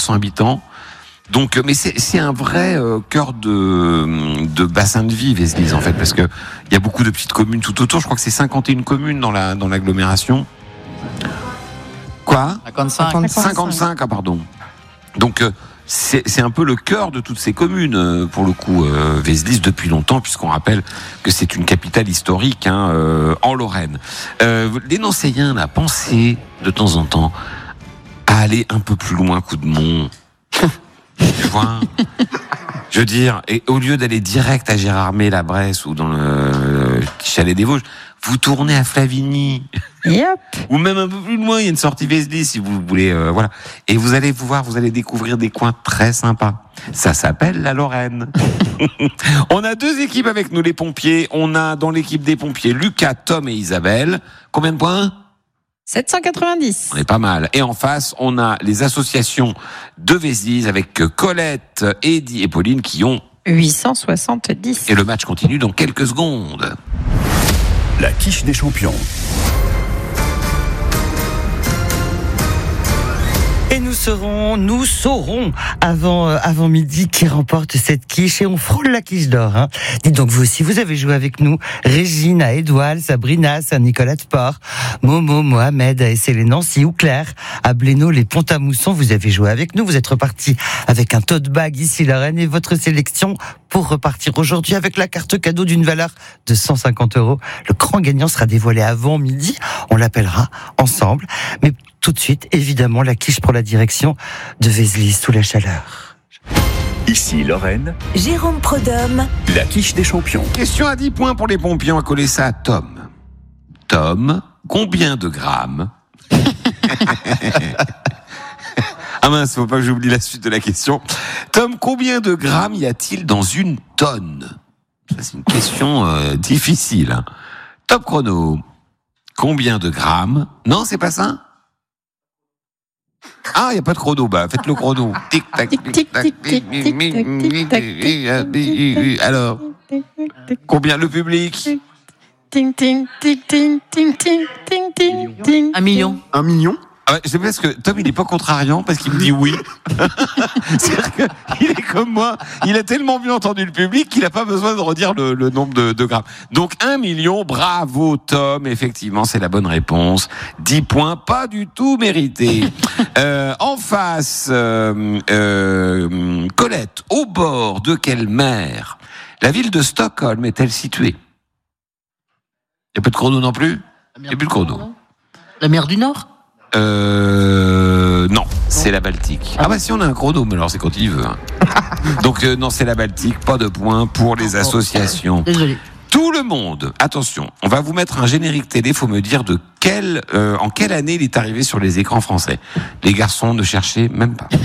900 habitants. Donc, mais c'est un vrai cœur de bassin de vie, Vézelise, en fait, parce que il y a beaucoup de petites communes tout autour. Je crois que c'est 51 communes dans l'agglomération. Quoi ? 55, ah pardon. Donc, c'est un peu le cœur de toutes ces communes, pour le coup, Vézelise, depuis longtemps, puisqu'on rappelle que c'est une capitale historique en Lorraine. Les Nancéiens, là, pensez de temps en temps à aller un peu plus loin qu'Oudemont. Tu vois, je veux dire, et au lieu d'aller direct à Gérardmer, la Bresse ou dans le chalet des Vosges, vous tournez à Flavigny. Yep. Ou même un peu plus loin, il y a une sortie Vézelise si vous voulez, voilà. Et vous allez découvrir des coins très sympas. Ça s'appelle la Lorraine. On a 2 équipes avec nous, les pompiers. On a dans l'équipe des pompiers Lucas, Tom et Isabelle. Combien de points ? 790. On est pas mal. Et en face, on a les associations de Vézelise avec Colette, Eddy et Pauline qui ont 870. Et le match continue dans quelques secondes. La quiche des champions. Et nous saurons avant midi qui remporte cette quiche et on frôle la quiche d'or. Hein. Dites donc vous aussi, vous avez joué avec nous. Régine à Édouard, Sabrina, Saint-Nicolas de Port, Momo, Mohamed à Essay-les-Nancy ou Claire à Blénaud, les Pont-à-Mousson. Vous avez joué avec nous. Vous êtes reparti avec un tote bag ici Lorraine et votre sélection pour repartir aujourd'hui avec la carte cadeau d'une valeur de 150 €. Le grand gagnant sera dévoilé avant midi. On l'appellera ensemble. Mais tout de suite, évidemment, la quiche pour la direction de Vézelise sous la chaleur. Ici Lorraine, Jérôme Prodhomme. la quiche des champions. Question à 10 points pour les pompiers. On va coller ça à Tom. Tom, combien de grammes Ah mince, faut pas que j'oublie la suite de la question. Tom, combien de grammes y a-t-il dans une tonne ? Ça, c'est une question difficile. Hein. Top chrono. Combien de grammes ? Non, c'est pas ça ? Ah, il n'y a pas de chrono. Bah, faites le chrono. Tic, tac, tic, tac, tic, tic, tac. Alors, combien le public ? Ting, ting, ting, ting, ting, ting, ting, ting, ting. 1 million. 1 million ? Ah ouais, c'est parce que Tom, il est pas contrariant parce qu'il me dit oui. C'est-à-dire qu'il est comme moi. Il a tellement bien entendu le public qu'il n'a pas besoin de redire le nombre de grammes. Donc 1 million, bravo Tom. Effectivement, c'est la bonne réponse. 10 points, pas du tout mérités. En face, Colette, au bord de quelle mer la ville de Stockholm est-elle située ? Il n'y a pas de chrono non plus ? Il n'y a plus de chrono. La mer du Nord ? Non, c'est la Baltique. Ah bah si, on a un chrono, mais alors c'est quand il veut. Hein. Donc non, c'est la Baltique, pas de points pour les associations. Désolé. Tout le monde, attention, on va vous mettre un générique télé, faut me dire en quelle année il est arrivé sur les écrans français. Les garçons, ne cherchez même pas.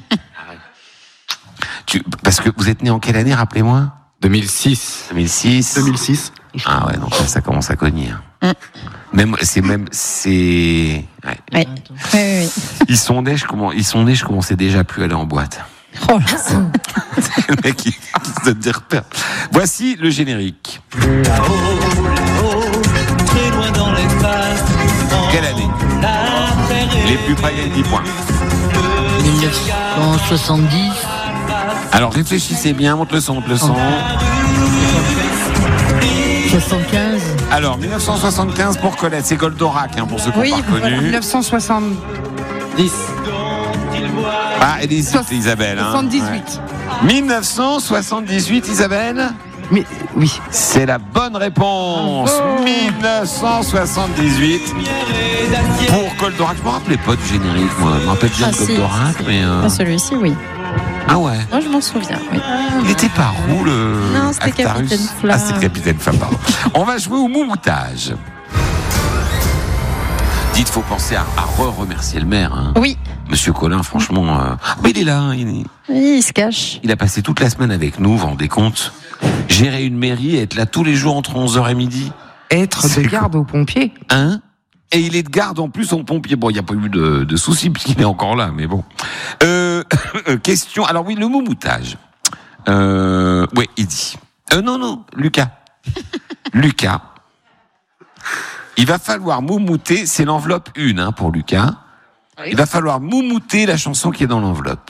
Parce que vous êtes né en quelle année, rappelez-moi ? 2006. 2006. 2006. Ah ouais, donc là, ça commence à cogner. Hein. C'est. Ouais. Oui. Oui. Ils sont nés, je commençais déjà à plus aller en boîte. Oh là, ça. C'est le mec qui se donne des repères. Voici le générique. Quelle année ? Les plus près gagnent 10 points. 1970. Alors réfléchissez bien, monte le son. 75. Alors 1975 pour Colette, c'est Goldorak pour ceux qui n'ont Oui, pas reconnu. 1970. Ah, Isabelle. 78. 1978, Isabelle ? Mais oui. C'est la bonne réponse. 1978 pour Goldorak. Je me rappelais pas du générique, moi. Je me rappelle bien de si. Goldorak, mais. Ah, celui-ci, oui. Ah ouais. Moi, je m'en souviens. Oui. Il était par où le. Non, c'était Actarus Capitaine Flamme. Ah, c'était Capitaine Flamme, pardon. On va jouer au moumoutage. Dites, faut penser à remercier le maire. Hein. Oui. Monsieur Collin, franchement. Mais il est là. Hein, Il se cache. il a passé toute la semaine avec nous, vous vous rendez compte ? Gérer une mairie, être là tous les jours entre 11h et midi. Être de garde aux pompiers. Hein ? Et il est de garde en plus en pompier. Bon, il n'y a pas eu de soucis puisqu'il est encore là, mais bon. Question. Alors oui, le moumoutage. Oui, il dit. Non, Lucas. Lucas. Il va falloir moumouter, c'est l'enveloppe 1 pour Lucas. Oui. Il va falloir moumouter la chanson qui est dans l'enveloppe.